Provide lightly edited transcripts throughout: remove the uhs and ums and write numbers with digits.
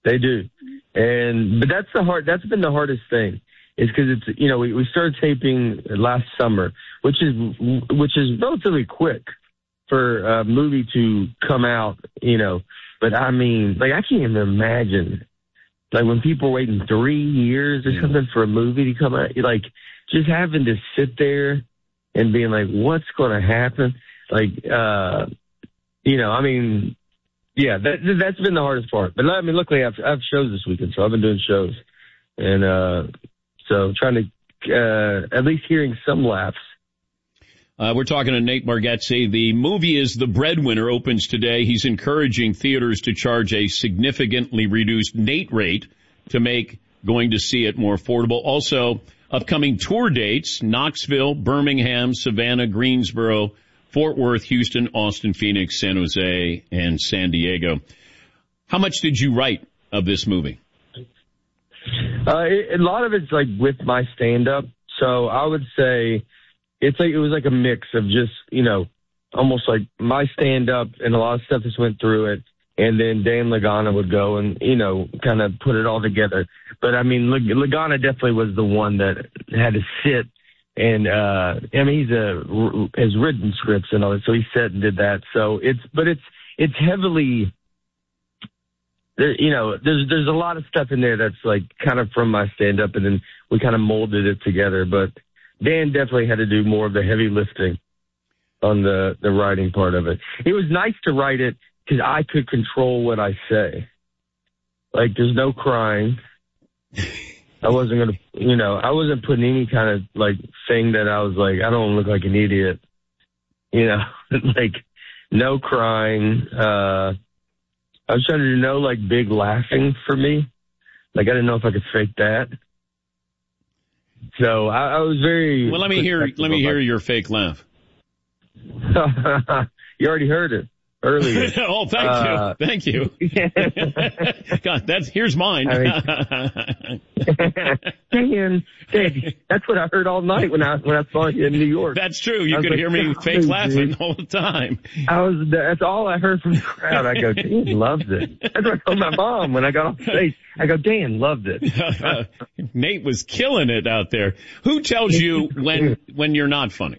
They do. But that's been the hardest thing, is because it's, we started taping last summer, which is relatively quick for a movie to come out, but I mean, like, I can't even imagine, like, when people are waiting 3 years or something for a movie to come out, like, just having to sit there and being like, what's going to happen? Like, I mean, yeah, that's been the hardest part. But I mean, luckily I have shows this weekend, so I've been doing shows. And so trying to at least hearing some laughs. We're talking to Nate Bargatze. The movie is The Breadwinner, opens today. He's encouraging theaters to charge a significantly reduced Nate rate to make going to see it more affordable. Also, upcoming tour dates: Knoxville, Birmingham, Savannah, Greensboro, Fort Worth, Houston, Austin, Phoenix, San Jose, and San Diego. How much did you write of this movie? A lot of it's like with my stand-up. So I would say it was like a mix of just, almost like my stand-up and a lot of stuff just went through it. And then Dan Lagana would go and, kind of put it all together. But I mean, Lagana definitely was the one that had to sit. And, I mean, has written scripts and all that. So he sat and did that. So it's heavily, there's a lot of stuff in there that's like kind of from my stand up, and then we kind of molded it together. But Dan definitely had to do more of the heavy lifting on the writing part of it. It was nice to write it because I could control what I say. Like, there's no crying. I wasn't going to, I wasn't putting any kind of like thing that I was like, I don't look like an idiot, like no crying. I was trying to do no like big laughing for me. Like, I didn't know if I could fake that. So I was very. Well, let me hear your fake laugh. You already heard it earlier. Oh, thank you. God, here's mine. Dan, that's what I heard all night when I saw you in New York. That's true. You could hear me fake laughing all the time. That's all I heard from the crowd. I go, Dan loved it. That's what I told my mom when I got off stage. I go, Dan loved it. Nate was killing it out there. Who tells you when you're not funny?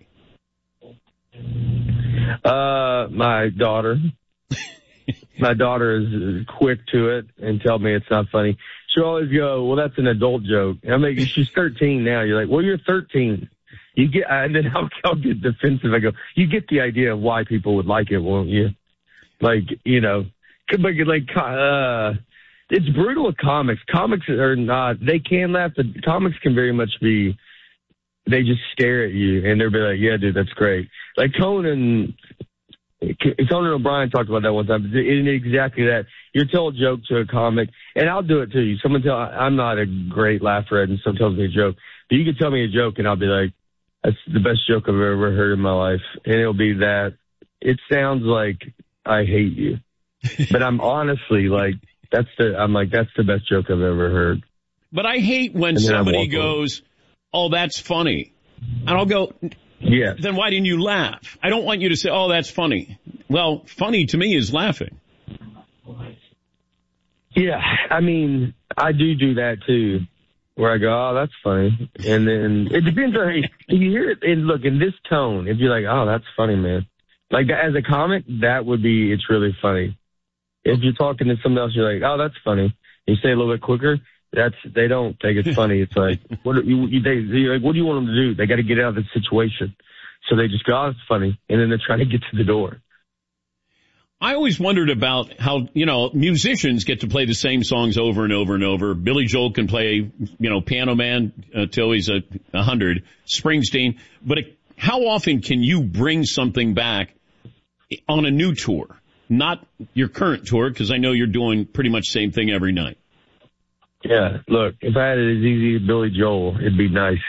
My daughter. My daughter is quick to it and tell me it's not funny. She'll always go, well, that's an adult joke. I mean, she's 13 now. You're like, well, you're 13. And then I'll get defensive. I go, you get the idea of why people would like it, won't you? Like, it's brutal with comics. Comics are not, they can laugh, but comics can very much be, they just stare at you and they'll be like, yeah, dude, that's great. Like Conan O'Brien talked about that one time. It's exactly that. You tell a joke to a comic, and I'll do it to you. I'm not a great laugher, and someone tells me a joke, but you can tell me a joke, and I'll be like, that's the best joke I've ever heard in my life. And it'll be that. It sounds like I hate you, but I'm honestly like, that's the best joke I've ever heard. But I hate when somebody goes, oh, that's funny. And I'll go, yeah. Then why didn't you laugh? I don't want you to say, oh, that's funny. Well, funny to me is laughing. Yeah, I mean, I do that too, where I go, oh, that's funny. And then it depends on, if you hear it, and look, in this tone, if you're like, oh, that's funny, man. Like, as a comic, it's really funny. If you're talking to someone else, you're like, oh, that's funny. You say a little bit quicker, they don't think it's funny. It's like, what do you want them to do? They got to get out of the situation. So they just go, oh, it's funny. And then they're trying to get to the door. I always wondered about how, musicians get to play the same songs over and over and over. Billy Joel can play, Piano Man till he's 100, Springsteen. But how often can you bring something back on a new tour? Not your current tour, because I know you're doing pretty much the same thing every night. Yeah, look, if I had it as easy as Billy Joel, it'd be nice.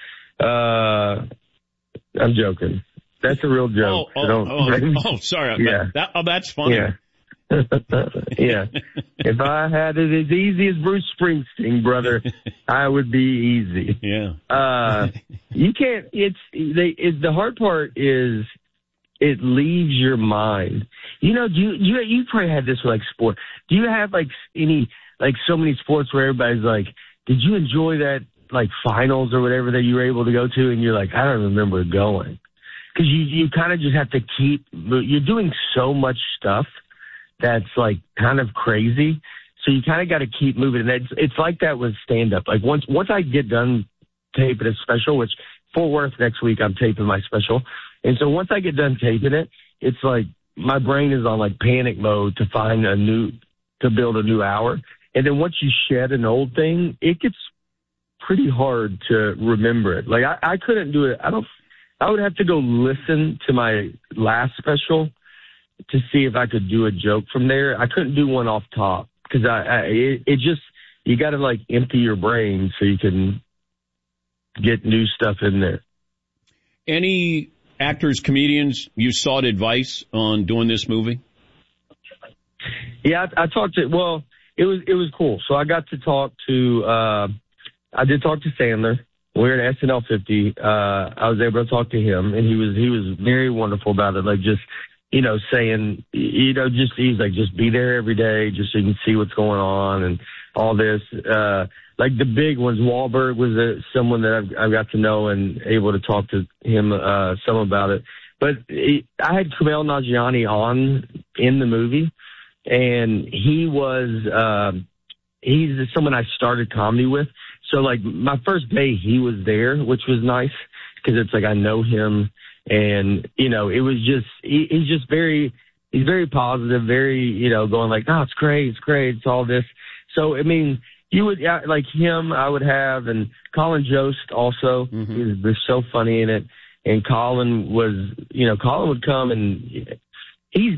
I'm joking. That's a real joke. Sorry. Yeah. That's funny. Yeah. Yeah. If I had it as easy as Bruce Springsteen, brother, I would be easy. Yeah. You can't, the hard part is it leaves your mind. You probably had this with like sport. Do you have like any like so many sports where everybody's like, did you enjoy that like finals or whatever that you were able to go to? And you're like, I don't remember going. Cause you kind of just have to you're doing so much stuff that's like kind of crazy. So you kind of got to keep moving. And it's like that with stand up. Like once I get done taping a special, which Fort Worth next week, I'm taping my special. And so once I get done taping it, it's like my brain is on like panic mode to build a new hour. And then once you shed an old thing, it gets pretty hard to remember it. Like I couldn't do it. I would have to go listen to my last special to see if I could do a joke from there. I couldn't do one off top because you got to like empty your brain so you can get new stuff in there. Any actors, comedians you sought advice on doing this movie? Yeah, I talked to, it was cool. So I got to talk to, I did talk to Sandler. We were at SNL 50. I was able to talk to him, and he was very wonderful about it. Like just, saying, he's like, just be there every day, just so you can see what's going on and all this. Like the big ones, Wahlberg was someone that I've got to know and able to talk to him some about it. But I had Kumail Nanjiani on in the movie, and he's someone I started comedy with. So like my first day he was there, which was nice because it's like I know him, and it was just he's very positive, very going like, oh, it's great, it's all this. So I mean, you would like him, I would have, and Colin Jost also. Mm-hmm. They're so funny in it, and Colin would come and he's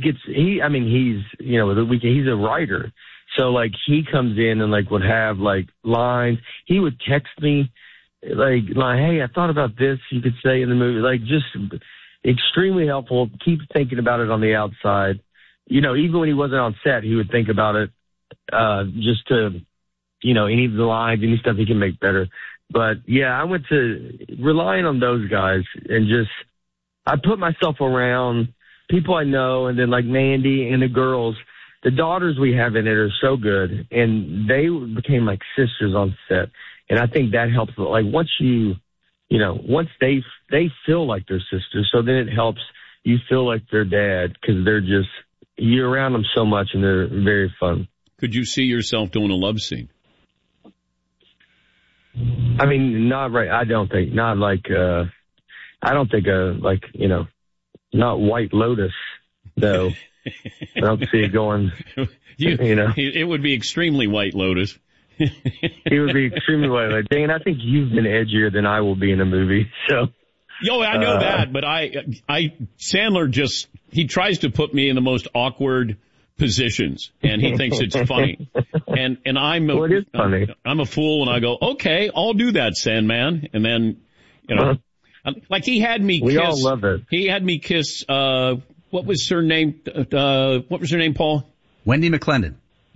a writer. So, like, he comes in and, like, would have, like, lines. He would text me, like, hey, I thought about this you could say in the movie. Like, just extremely helpful. Keep thinking about it on the outside. Even when he wasn't on set, he would think about it just to, any of the lines, any stuff he can make better. But, yeah, I went to relying on those guys and I put myself around people I know, and then, like, Mandy and the girls. The daughters we have in it are so good, and they became like sisters on set. And I think that helps. Like once once they feel like they're sisters, so then it helps you feel like their dad because you're around them so much and they're very fun. Could you see yourself doing a love scene? I mean, not right. I don't think, not like, not White Lotus though. I don't see it going, It would be extremely White Lotus. It would be extremely White Lotus. Dan, I think you've been edgier than I will be in a movie, so. Yo, I know that, but Sandler he tries to put me in the most awkward positions, and he thinks it's funny. And it is funny. I'm a fool, and I go, okay, I'll do that, Sandman. And then, like he had me kiss. We all love it. He had me kiss, what was her name? Paul? Wendy McClendon.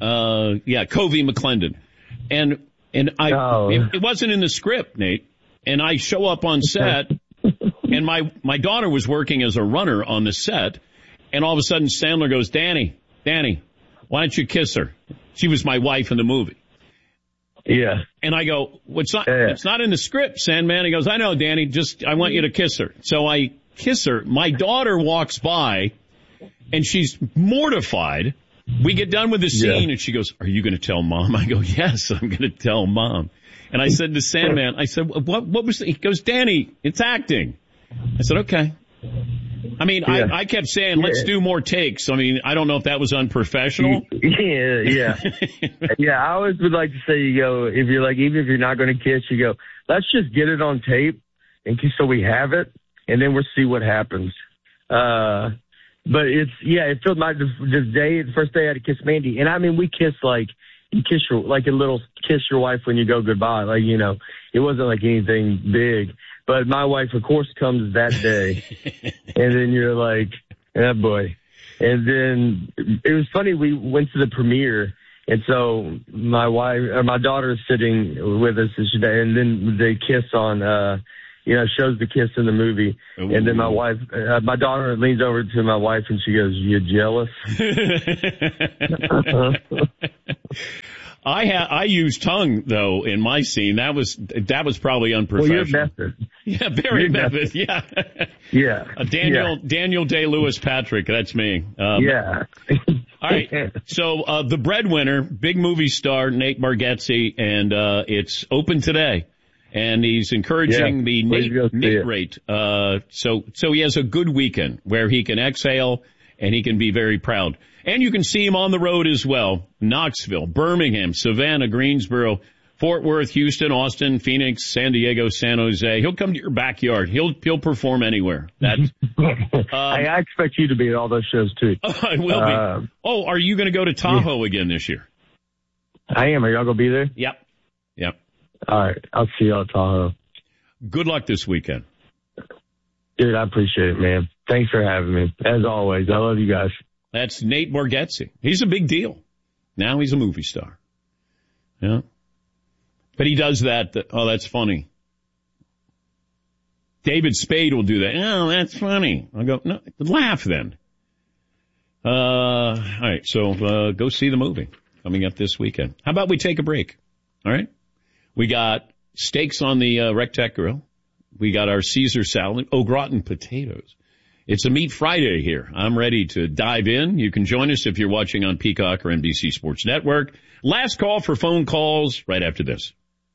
Covey McClendon. And it wasn't in the script, Nate. And I show up on set, and my daughter was working as a runner on the set, and all of a sudden Sandler goes, Danny, why don't you kiss her? She was my wife in the movie. Yeah. And I go, it's not in the script, Sandman. He goes, I know, Danny, I want you to kiss her. So I kiss her. My daughter walks by, and she's mortified. We get done with the scene, and she goes, are you going to tell Mom? I go, yes, I'm going to tell Mom. And I said to Sandman, what was he goes, Danny, it's acting. I said, okay. I mean, I kept saying, let's do more takes. I mean, I don't know if that was unprofessional. Yeah. Yeah, I always would like to say, if you're like, even if you're not going to kiss, you go, let's just get it on tape, so we have it. And then we'll see what happens. But it felt like the first day I had to kiss Mandy. And I mean, we kissed like, you kiss a little kiss your wife when you go goodbye. Like, it wasn't like anything big. But my wife, of course, comes that day. And then you're like, oh boy. And then it was funny. We went to the premiere. And so my daughter is sitting with us and then they kiss on, shows the kiss in the movie. Ooh. And then my daughter leans over to my wife and she goes, you jealous? I used tongue though in my scene. That was probably unprofessional. Well, you're method. Yeah, very method. Yeah. Yeah. Daniel Day-Lewis Patrick. That's me. Yeah. All right. So the breadwinner, big movie star Nate Bargatze, and it's open today. And he's encouraging the Nate rate. So he has a good weekend where he can exhale and he can be very proud. And you can see him on the road as well. Knoxville, Birmingham, Savannah, Greensboro, Fort Worth, Houston, Austin, Phoenix, San Diego, San Jose. He'll come to your backyard. He'll perform anywhere. That's, I expect you to be at all those shows too. I will be. Are you going to go to Tahoe again this year? I am. Are y'all going to be there? Yep. All right. I'll see y'all at Tahoe. Good luck this weekend. Dude, I appreciate it, man. Thanks for having me. As always, I love you guys. That's Nate Bargatze. He's a big deal. Now he's a movie star. Yeah. But he does that. Oh, that's funny. David Spade will do that. Oh, that's funny. I'll go, no, laugh then. All right. So, go see the movie coming up this weekend. How about we take a break? All right. We got steaks on the Rectech grill. We got our Caesar salad, au gratin potatoes. It's a Meat Friday here. I'm ready to dive in. You can join us if you're watching on Peacock or NBC Sports Network. Last call for phone calls right after this.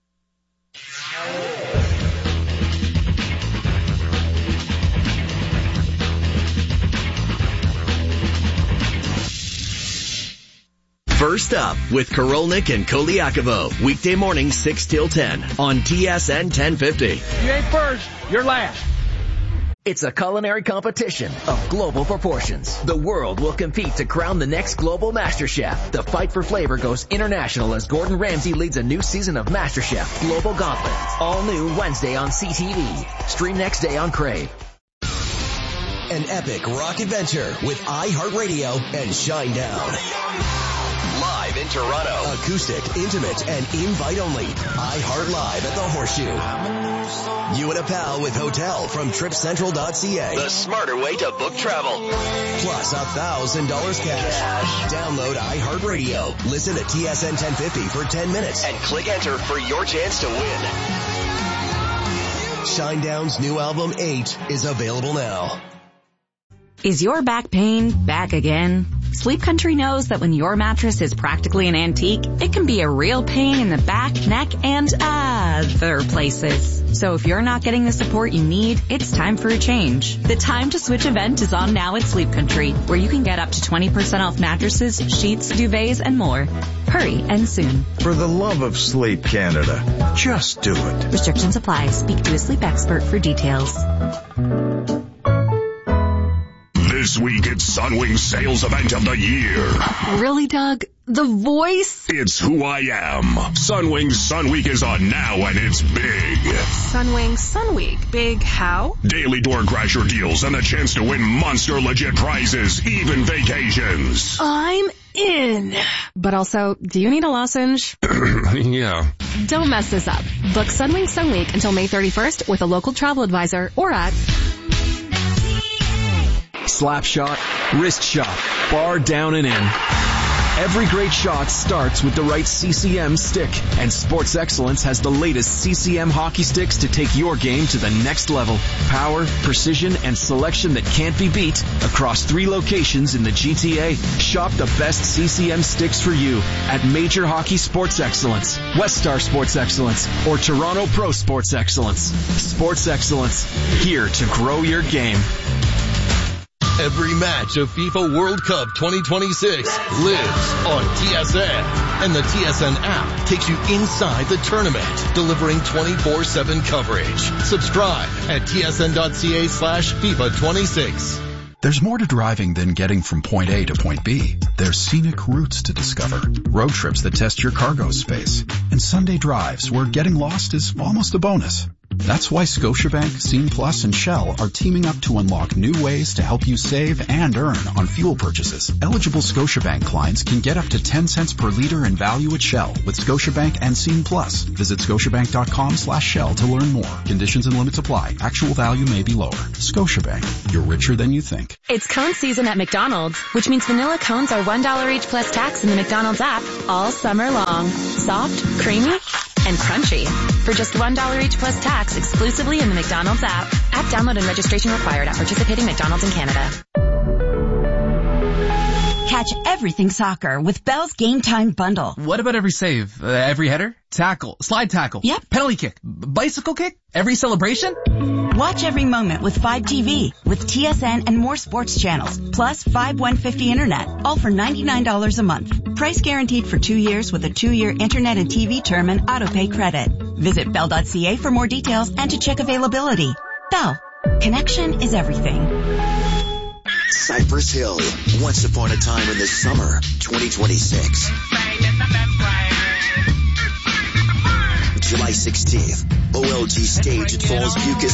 First Up with Korolnik and Koliakovo. Weekday morning 6 till 10 on TSN 1050. You ain't first, you're last. It's a culinary competition of global proportions. The world will compete to crown the next global MasterChef. The fight for flavor goes international as Gordon Ramsay leads a new season of MasterChef Global Gauntlet. All new Wednesday on CTV. Stream next day on Crave. An epic rock adventure with iHeartRadio and Shinedown. Live in Toronto. Acoustic, intimate, and invite only. iHeart Live at the Horseshoe. You and a pal with hotel from TripCentral.ca. The smarter way to book travel. Plus $1,000 cash. Download iHeartRadio. Listen to TSN 1050 for 10 minutes. And click enter for your chance to win. Shinedown's new album 8 is available now. Is your back pain back again? Sleep Country knows that when your mattress is practically an antique, it can be a real pain in the back, neck, and other places. So if you're not getting the support you need, it's time for a change. The Time to Switch event is on now at Sleep Country, where you can get up to 20% off mattresses, sheets, duvets, and more. Hurry and soon. For the love of Sleep Canada, just do it. Restrictions apply. Speak to a sleep expert for details. This week, it's Sunwing's sales event of the year. Really, Doug? The voice? It's who I am. Sunwing's Sun Week is on now, and it's big. Sunwing Sun Week. Big how? Daily door crasher deals and the chance to win monster legit prizes, even vacations. I'm in. But also, do you need a lozenge? Yeah. Don't mess this up. Book Sunwing Sun Week until May 31st with a local travel advisor or at... Slap shot, wrist shot, bar down and in. Every great shot starts with the right CCM stick, and Sports Excellence has the latest CCM hockey sticks to take your game to the next level. Power, precision, and selection that can't be beat across 3 locations in the GTA. Shop the best CCM sticks for you at Major Hockey Sports Excellence, West Star Sports Excellence, or Toronto Pro Sports Excellence. Sports Excellence, here to grow your game. Every match of FIFA World Cup 2026 lives on TSN. And the TSN app takes you inside the tournament, delivering 24/7 coverage. Subscribe at tsn.ca/FIFA26. There's more to driving than getting from point A to point B. There's scenic routes to discover, road trips that test your cargo space, and Sunday drives where getting lost is almost a bonus. That's why Scotiabank, Scene Plus, and Shell are teaming up to unlock new ways to help you save and earn on fuel purchases. Eligible Scotiabank clients can get up to 10 cents per liter in value at Shell with Scotiabank and Scene Plus. Visit scotiabank.com/Shell to learn more. Conditions and limits apply. Actual value may be lower. Scotiabank. You're richer than you think. It's cone season at McDonald's, which means vanilla cones are $1 each plus tax in the McDonald's app all summer long. Soft, creamy, and crunchy. For just $1 each plus tax exclusively in the McDonald's app. App download and registration required at participating McDonald's in Canada. Catch everything soccer with Bell's Game Time Bundle. What about every save? Every header? Tackle? Slide tackle? Yep. Penalty kick? Bicycle kick? Every celebration? Watch every moment with 5TV, with TSN and more sports channels, plus 5150 internet, all for $99 a month. Price guaranteed for 2 years with a 2-year internet and TV term and autopay credit. Visit Bell.ca for more details and to check availability. Bell. Connection is everything. Cypress Hill, once upon a time in the summer, 2026. July 16th, OLG stage at Falls View Casino.